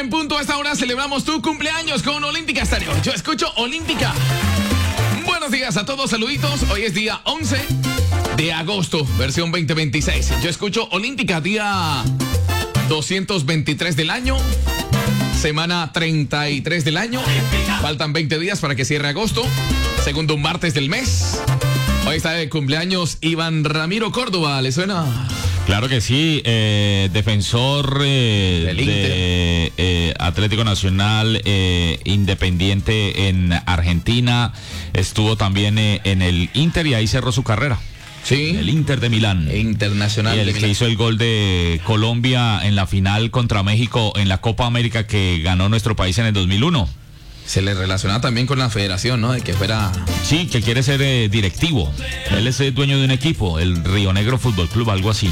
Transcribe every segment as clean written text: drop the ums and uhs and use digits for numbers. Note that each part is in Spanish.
en punto. A esta hora celebramos tu cumpleaños con Olímpica Estéreo. Yo escucho Olímpica. Buenos días a todos, saluditos. Hoy es día 11 de agosto, versión 2026. Yo escucho Olímpica, día 223 del año. Semana 33 del año. Faltan 20 días para que cierre agosto. Segundo martes del mes. Hoy está de cumpleaños Iván Ramiro Córdoba. ¿Le suena? Claro que sí, defensor de Atlético Nacional, Independiente en Argentina, estuvo también en el Inter y ahí cerró su carrera. Sí. El Inter de Milán. Internacional. Y el de que Milán. hizo el gol de Colombia en la final contra México en la Copa América que ganó nuestro país en el 2001. Se le relaciona también con la federación, ¿no? De que fuera... Sí, que quiere ser directivo. Él es dueño de un equipo, el Río Negro Fútbol Club, algo así.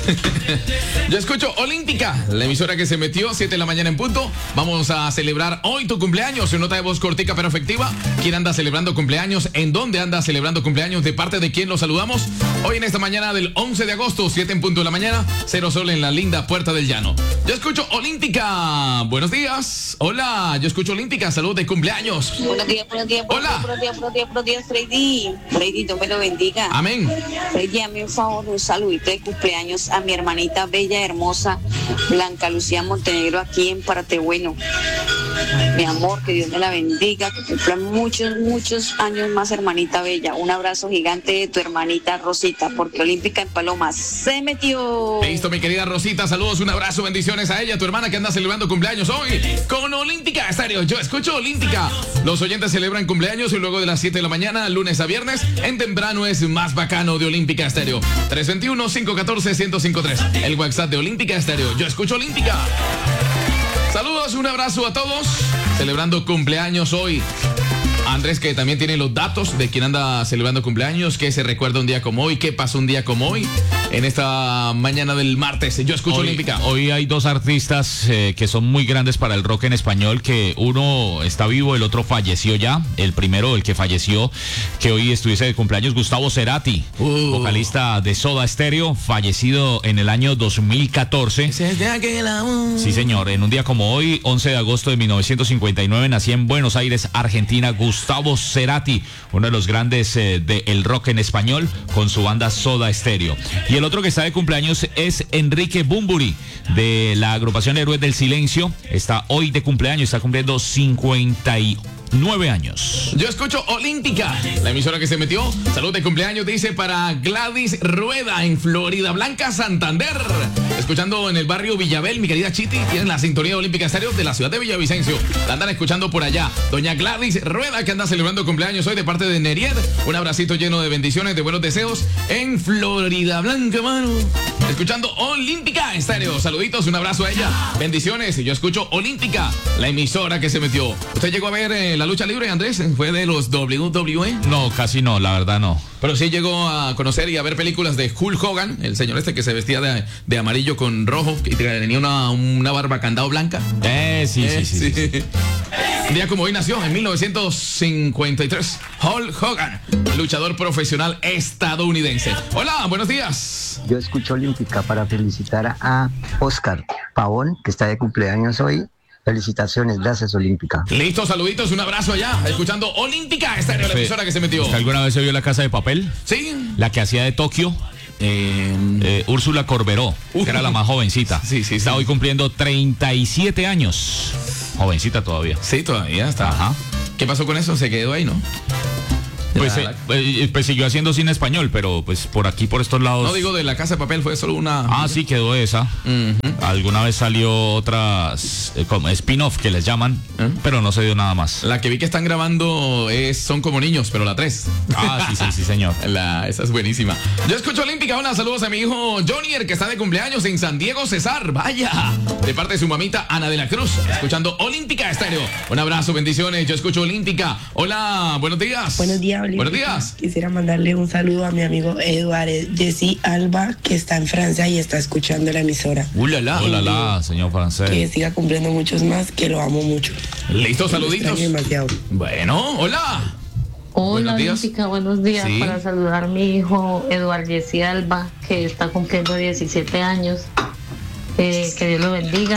Yo escucho Olímpica, la emisora que se metió 7 de la mañana en punto. Vamos a celebrar hoy tu cumpleaños. Una nota de voz cortica pero efectiva. ¿Quién anda celebrando cumpleaños? ¿En dónde anda celebrando cumpleaños? ¿De parte de quién lo saludamos? Hoy en esta mañana del 11 de agosto, 7 en punto de la mañana. 0 sol en la linda Puerta del Llano. Yo escucho Olímpica. Buenos días. Hola, yo escucho Olímpica. Salud de cumpleaños. Buenos días, Hola. buenos días, Freddy. Freddy, Dios me lo bendiga. Amén. Freddy, a mí un favor, un saludito de cumpleaños a mi hermanita bella, hermosa, Blanca Lucía Montenegro, aquí en Paratebueno. Mi amor, que Dios me la bendiga, que cumpla muchos años más, hermanita bella. Un abrazo gigante de tu hermanita Rosita, porque Olímpica en Paloma se metió. Listo, mi querida Rosita, saludos, un abrazo, bendiciones a ella, tu hermana que anda celebrando cumpleaños hoy con Olímpica Estéreo. Yo escucho Olímpica. Los oyentes celebran cumpleaños y luego de las 7 de la mañana, lunes a viernes, en temprano es más bacano de Olímpica Estéreo. 321-514-1053. El WhatsApp de Olímpica Estéreo. Yo escucho Olímpica. Saludos, un abrazo a todos. Celebrando cumpleaños hoy. Andrés, que también tiene los datos de quién anda celebrando cumpleaños, qué se recuerda un día como hoy, qué pasó un día como hoy, en esta mañana del martes. Yo escucho Olímpica. Hoy hay dos artistas que son muy grandes para el rock en español, que uno está vivo, el otro falleció ya. El primero, el que falleció, que hoy estuviese de cumpleaños, Gustavo Cerati, vocalista de Soda Stereo, fallecido en el año 2014. Sí, señor, en un día como hoy, 11 de agosto de 1959, nacía en Buenos Aires, Argentina, Gustavo Cerati, uno de los grandes del rock en español, con su banda Soda Stereo. Y el otro que está de cumpleaños es Enrique Bunbury, de la agrupación Héroes del Silencio. Está hoy de cumpleaños, está cumpliendo 59 años. Yo escucho Olímpica, la emisora que se metió. Salud de cumpleaños, dice, para Gladys Rueda en Florida Blanca, Santander. Escuchando en el barrio Villabel, mi querida Chiti, tienen la sintonía de Olímpica Estéreo de la ciudad de Villavicencio. La andan escuchando por allá. Doña Gladys Rueda, que anda celebrando cumpleaños hoy de parte de Neried. Un abracito lleno de bendiciones, de buenos deseos en Florida Blanca, mano. Escuchando Olímpica Estéreo. Saluditos, un abrazo a ella. Bendiciones. Yo escucho Olímpica, la emisora que se metió. ¿Usted llegó a ver la lucha libre, Andrés? ¿Fue de los WWE? No, casi no, la verdad no. Pero sí llegó a conocer y a ver películas de Hulk Hogan, el señor este que se vestía de amarillo con rojo, que tenía una barba candado blanca. Sí. Un día como hoy nació, en 1953, Hulk Hogan, luchador profesional estadounidense. Hola, buenos días. Yo escucho Olímpica para felicitar a Oscar Pavón, que está de cumpleaños hoy. Felicitaciones, gracias Olímpica. Listo, saluditos, un abrazo allá, escuchando Olímpica Estéreo, la emisora que se metió. ¿Usted alguna vez se vio La Casa de Papel? Sí. La que hacía de Tokio. Úrsula Corberó, que era la más jovencita. Sí. Está hoy cumpliendo 37 años. Jovencita todavía. Sí, todavía está. Ajá. ¿Qué pasó con eso? Se quedó ahí, ¿no? Pues siguió haciendo cine español, pero pues por aquí, por estos lados. No digo de La Casa de Papel, fue solo una... Sí, quedó esa. Alguna vez salió otras como spin-off que les llaman, pero no se dio nada más. La que vi que están grabando Son como niños, pero la 3. Sí, señor. Esa es buenísima. Yo escucho Olímpica. Hola, saludos a mi hijo Jonier, que está de cumpleaños en San Diego, Cesar. Vaya. De parte de su mamita Ana de la Cruz, escuchando Olímpica Estéreo. Un abrazo, bendiciones. Yo escucho Olímpica. Hola, buenos días. Buenos días, Olímpica. Buenos días. Quisiera mandarle un saludo a mi amigo Eduard Jessy Alba, que está en Francia y está escuchando la emisora. Hola, señor francés. Que siga cumpliendo muchos más, que lo amo mucho. Listo, saluditos. Demasiado. Bueno, hola. Hola, buenos días. Olímpica, buenos días. Sí. Para saludar a mi hijo Eduard Jessy Alba, que está cumpliendo 17 años. Que Dios lo bendiga,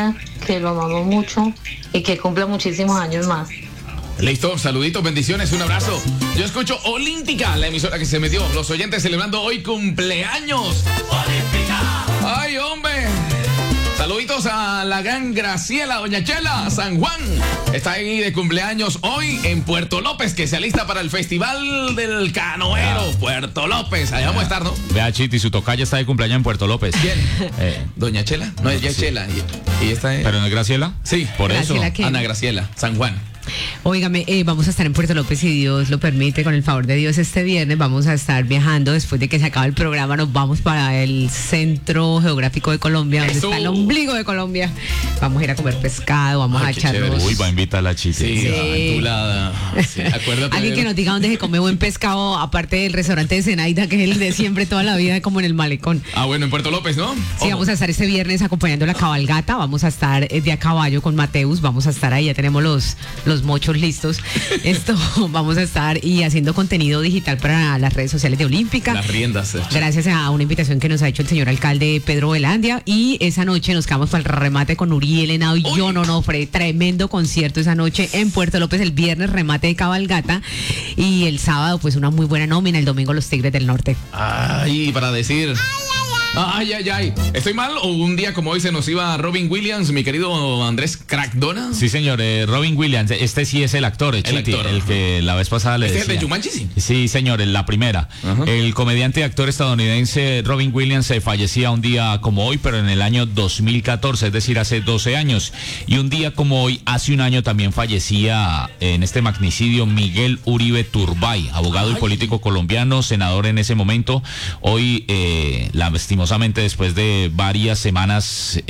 que lo amamos mucho y que cumpla muchísimos años más. Listo, saluditos, bendiciones, un abrazo. Yo escucho Olímpica, la emisora que se metió. Los oyentes celebrando hoy cumpleaños. ¡Olímpica! ¡Ay, hombre! Saluditos a la gran Graciela, doña Chela, San Juan. Está ahí de cumpleaños hoy en Puerto López, que se alista para el Festival del Canoero. Puerto López, allá vamos a estar, ¿no? Vea, Chiti, su tocaya está de cumpleaños en Puerto López. ¿Quién? ¿Doña Chela? No, ella es Sí. Chela. ¿Y esta es? ¿Pero no es Graciela? Sí, Por Graciela, eso. ¿qué? Ana Graciela, San Juan. Óigame, vamos a estar en Puerto López, si Dios lo permite, con el favor de Dios, este viernes. Vamos a estar viajando después de que se acabe el programa. Nos vamos para el centro geográfico de Colombia, donde Eso. está el ombligo de Colombia. Vamos a ir a comer pescado, vamos Ay, a qué echarnos. chévere. Uy, va a invitar a la Chiti. Sí, Sí. aventurada. Sí, acuérdate. Alguien que nos diga dónde se come buen pescado, aparte del restaurante de Zenaida, que es el de siempre toda la vida, como en el malecón. Ah, bueno, en Puerto López, ¿no? Sí, Ojo. vamos a estar este viernes acompañando la cabalgata. Vamos a estar de a caballo con Mateus. Vamos a estar ahí, ya tenemos los mochos listos. Esto, vamos a estar y haciendo contenido digital para las redes sociales de Olímpica. Las riendas. Gracias a una invitación que nos ha hecho el señor alcalde Pedro Velandia. Y esa noche nos quedamos para el remate con Uriel Henao y John Onofre. Tremendo concierto esa noche en Puerto López. El viernes remate de cabalgata. Y el sábado, pues una muy buena nómina. El domingo los Tigres del Norte. Ay, para decir. Ay, ay, ay. ¿Estoy mal o un día como hoy se nos iba Robin Williams, mi querido Andrés Crackdona? Sí, señor, Robin Williams, este sí es el actor, Chiti, actor, el que la vez pasada le ¿Este es decía. el de Jumanji, sí? Sí, señor, en la primera. Ajá. El comediante y actor estadounidense Robin Williams fallecía un día como hoy, pero en el año 2014, es decir, hace 12 años. Y un día como hoy, hace un año también fallecía en este magnicidio Miguel Uribe Turbay, abogado y político colombiano, senador en ese momento. Hoy, lastimosamente, después de varias semanas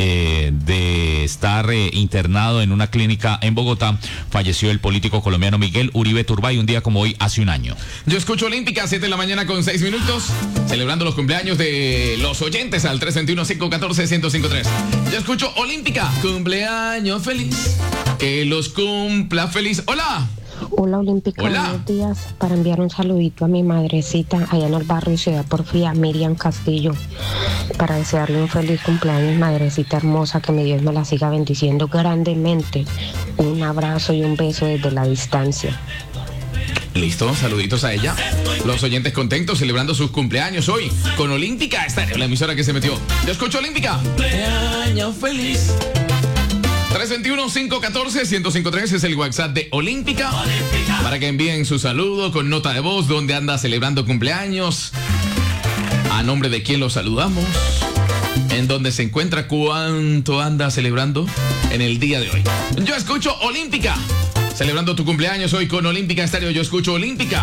de estar internado en una clínica en Bogotá, falleció el político colombiano Miguel Uribe Turbay un día como hoy, hace un año. Yo escucho Olímpica, 7 de la mañana con 6 minutos, celebrando los cumpleaños de los oyentes al 321-514-1053. Yo escucho Olímpica, cumpleaños feliz, que los cumpla feliz. ¡Hola! Hola Olímpica, Hola. buenos días. Para enviar un saludito a mi madrecita allá en el barrio Ciudad Porfía, Miriam Castillo. Para desearle un feliz cumpleaños, madrecita hermosa, que mi Dios me la siga bendiciendo grandemente. Un abrazo y un beso desde la distancia. Listo, saluditos a ella. Los oyentes contentos celebrando sus cumpleaños hoy con Olímpica. Esta es la emisora que se metió. Yo escucho Olímpica. Cumpleaños feliz. 321-514-1053 es el WhatsApp de Olímpica. Para que envíen su saludo con nota de voz, donde anda celebrando cumpleaños, a nombre de quién lo saludamos, en dónde se encuentra, cuánto anda celebrando en el día de hoy. Yo escucho Olímpica. Celebrando tu cumpleaños hoy con Olímpica Estéreo. Yo escucho Olímpica.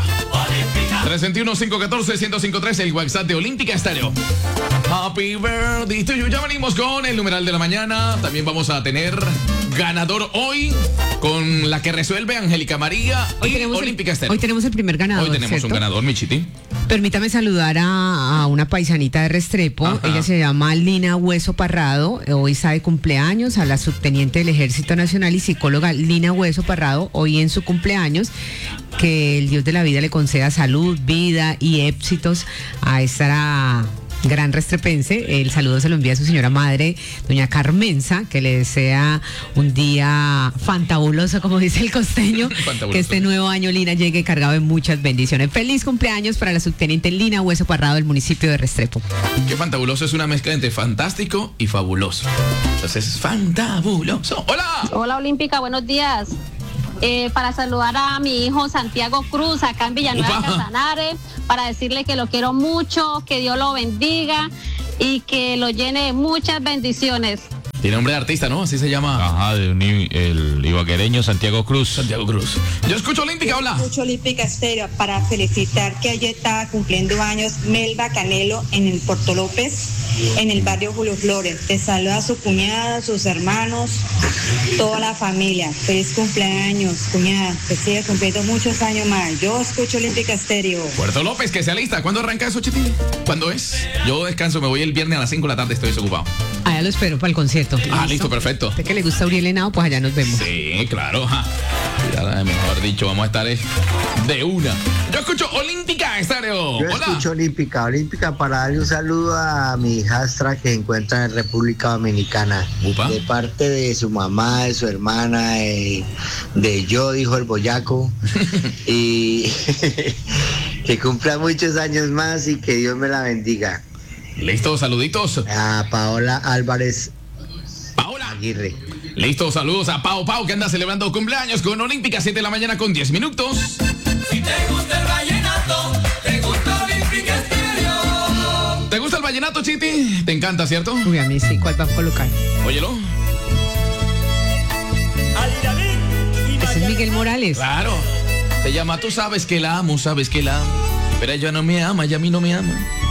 321-514-1053, el WhatsApp de Olímpica Estéreo. Happy birthday to you. Ya venimos con el numeral de la mañana. También vamos a tener ganador hoy con la que resuelve Angélica María y Olímpica Estéreo. Hoy tenemos el primer ganador. Hoy tenemos ¿cierto? un ganador, mi Chiti. Permítame saludar a una paisanita de Restrepo. Ajá. Ella se llama Lina Hueso Parrado. Hoy está de cumpleaños, a la subteniente del Ejército Nacional y psicóloga Lina Hueso Parrado. Hoy en su cumpleaños. Que el Dios de la vida le conceda salud, vida y éxitos a esta gran restrepense. El saludo se lo envía a su señora madre, doña Carmenza, que le desea un día fantabuloso, como dice el costeño. Fantabuloso. Que este nuevo año, Lina, llegue cargado de muchas bendiciones. Feliz cumpleaños para la subteniente Lina Hueso Parrado del municipio de Restrepo. Qué fantabuloso, es una mezcla entre fantástico y fabuloso. Entonces es fantabuloso. ¡Hola! Hola Olímpica, buenos días. Para saludar a mi hijo Santiago Cruz acá en Villanueva Upa. de Casanare, para decirle que lo quiero mucho, que Dios lo bendiga y que lo llene de muchas bendiciones. Tiene nombre de artista, ¿no? Así se llama. Ajá, el ibaguereño Santiago Cruz. Santiago Cruz. Yo escucho Olímpica, hola. Escucho Olímpica Estéreo para felicitar que ayer estaba cumpliendo años Melba Canelo en el Puerto López, en el barrio Julio Flores. Te saluda a su cuñada, sus hermanos, toda la familia. Feliz cumpleaños, cuñada. Que siga cumpliendo muchos años más. Yo escucho Olímpica Estéreo. Puerto López, que se alista. ¿Cuándo arranca eso, Chiti? ¿Cuándo es? Yo descanso, me voy el viernes a las 5 de la tarde, estoy desocupado. Allá lo espero para el concierto. Ah, listo, perfecto. Usted que le gusta Uriel Henao, pues allá nos vemos. Sí, claro. Ajá. Ya, mejor dicho, vamos a estar de una. Yo escucho Olímpica Estéreo. Yo Hola. escucho Olímpica para darle un saludo a mi hijastra que se encuentra en República Dominicana. Upa. De parte de su mamá, de su hermana, de yo, dijo el boyaco. Y que cumpla muchos años más y que Dios me la bendiga. Listo, saluditos. A Paola Álvarez Paola Aguirre. Listo, saludos a Pau que anda celebrando cumpleaños con Olímpica, 7 de la mañana con 10 minutos. Si te gusta el vallenato, te gusta Olímpica Estéreo. ¿Te gusta el vallenato, Chiti? ¿Te encanta, cierto? Uy, a mí sí, ¿cuál va a colocar? Óyelo. Ese es Miguel Morales. Claro. Se llama Tú sabes que la amo, sabes que la amo. Pero ella no me ama, ella a mí no me ama.